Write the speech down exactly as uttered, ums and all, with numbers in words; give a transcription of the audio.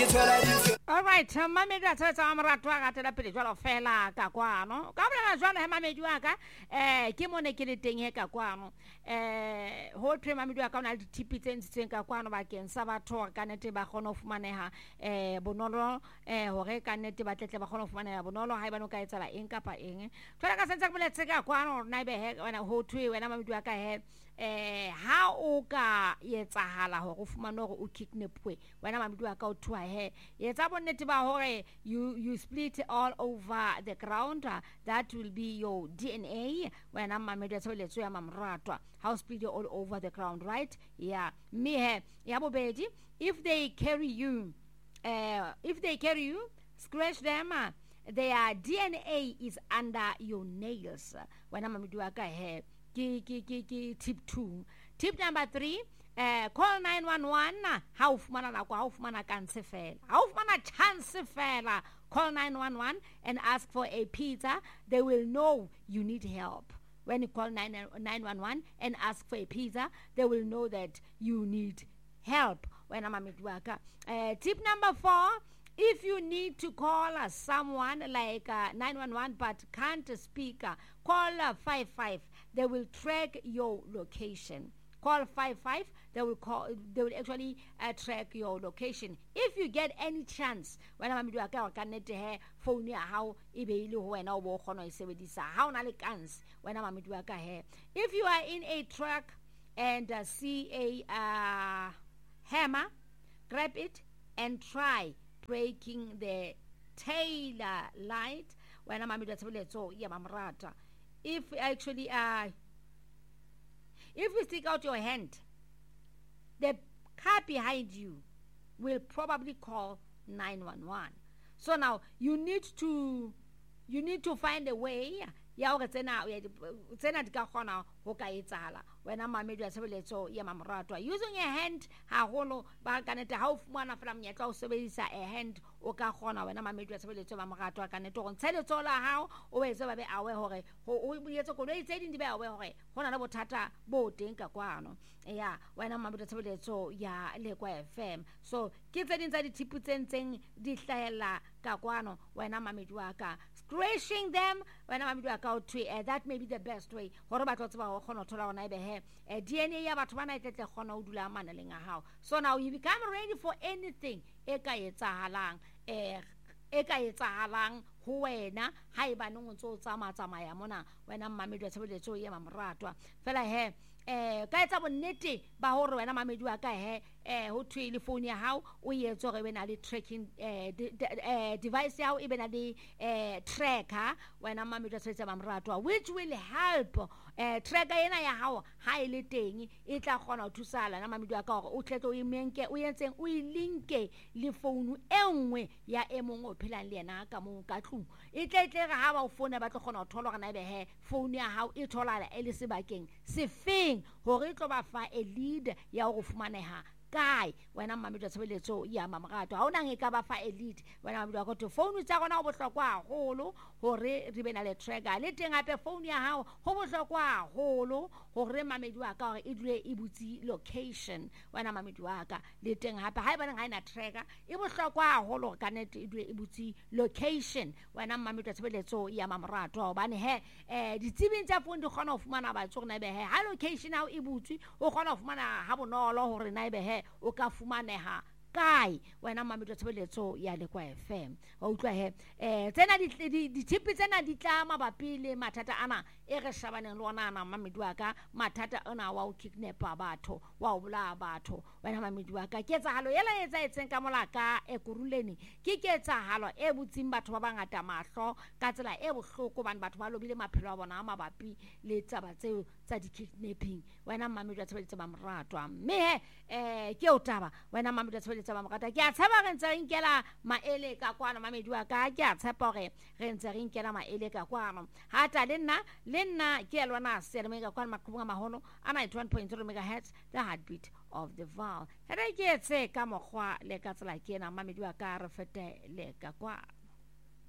All right, mamedi a tshwetsa wa morato wa gatela pele jwalo fela ka kwano ka bolela jwalo he mamedi wa ka eh ke mone ke le teng he ka kwano eh ho thwe mamedi wa ka ona le tipi tse ntshitseng ka kwano ba keng sa batho ka nete ba kgona ho fumaneha eh bonolo eh hore ka nete ba tletle ba kgona ho fumaneha bonolo ha eba no ka etsala eng kapa eng thola ka sentse ke boletse ka kwano na be he wena ho thwe wena mamedi wa ka he eh ha o ka yetsahala hore o fumane hore o kidnapwe wena mamedi wa ka o thwa he yetsa bonnete ba hore you you split all over the ground uh, that will be your D N A wena mamedi wa tsebeletso ya mamratwa how split all over the ground, right? Yeah, me he ya bobedi if they carry you uh, if they carry you scratch them uh, their D N A is under your nails wena mamedi wa ka he Ki, ki, ki, ki, tip two. Tip number three, uh, call nine one one. How fumana na kwa, how fumana cancer fela. How fumana chance fela. Call nine one one and ask for a pizza. They will know you need help. When you call nine one one and ask for a pizza, they will know that you need help. When I'm uh, tip number four, if you need to call uh, someone like uh, nine one one but can't speak, uh, call uh, five five. They will track your location. Call five five. They will call. They will actually uh, track your location. If you get any chance, when I'm doing a connect to phone how ibe ilu when I walk on sebedisa how na lekans when I'm doing a hair. If you are in a truck and uh, see a uh, hammer, grab it and try breaking the tail light when I'm doing a so yeah mamrata. If actually, uh, if you stick out your hand, the car behind you will probably call nine one one. So now you need to, you need to find a way. Ya o tsena tsena di ka khona ho ka etsala wena mamedi a sebeletso ya mamratwa using a hand ha holo ba kanete ha o fumana fela mnyetla o sebedisa a hand o ka khona wena mamedi a sebeletso ba mamratwa kanete go ntsheletso la hao o wetse ba be awe hore o yetse go le tseding di be awe hore hona le bothata bo teng ka kwano ya wena mamedi a sebeletso ya Lekwa F M so ke tseding tsa di tipu tsentseng di hlahela ka kwano wena mamedi wa ka scratching them when I'm doing a tree, uh, that may be the best way. What about what's about Honotola on Ibehe? A D N A about one I take the Honodula Manaling a house. So now you become ready for anything. Eka yetsa halang, eh, Eka yetsa halang, Huena, Haibanun so Sama Samayamona, when I'm Mammy to so Yamam Ratwa. Fella hair. Eh, kaitsa bonnete ba hore wena mamedi wa ka he eh ho thwele phone ya hao o yetse gore bena le tracking eh eh device ya hao e bena le eh tracker wena mamedi wa tsetsa mamratwa which will help eh tracker ena ya hao ha ile teng e tla kgona ho thusala na mamedi wa ka gore o tletse o imenke o yentseng o ilinke le phone enngwe ya emong o phelang le yena ka mo ka tlung e tletle ga ha ba o phone ba tlo kgona ho thola gore na be he phone ya hao e tholala e le sebakeng se feng hore tlo ba fa a lead ya go fumaneha kae wena mamedi a tshebeletso ya mamratwa ha ona nge ka ba fa a lead wena mamedi wa go to phone tsa gona go bohlokwa haholo hore re bena le tracker le teng ape phone ya hao go bohlokwa haholo hore mamedi wa ka hore e dule e butsi location wena mamedi wa ka le teng hape ha e bana ga ina tracker e bohlokwa haholo ka nete e dule e butsi location wena mamedi a tshebeletso ya mamratwa bane he eh ditsibing tsa phone di kgona ho fumana ba tsona be he ha location ha e butsi o kgona ho fumana ha bonolo hore na be he o ka fumaneha kae wena mamedi a tshebeletso ya Lekwa F M o utlwa he eh tsena di di tipi tsena di tla mabapi le mathata ana e re shabaneng le ona na mamedi wa ka mathata ana wa o kidnapa batho wa o bula batho wena mamedi wa ka ketsahalo yela etsa etseng ka molaka e kuruleni ke ketsahalo e butsing batho ba bangata mahlo ka tsela e bohloko bana batho ba lobile maphelo a bona mabapi le tsaba tseo tsa di kidnapping wena mamedi wa tshebeletso ba moratwa mme eh ke o taba wena mamedi wa tshebeletso ba mogata ke a tshaba re ntse re nkela maele ka kwana mamedi wa ka ke a tshepa gore re ntse re nkela maele ka kwana ha ta le nna le nna ke elwana se re mega kwana makubunga mahono a ninety-one point three megahertz the heartbeat of the Vaal re ke tse ka mogwa le ka tsela ke na mamedi wa ka re fete le ka kwa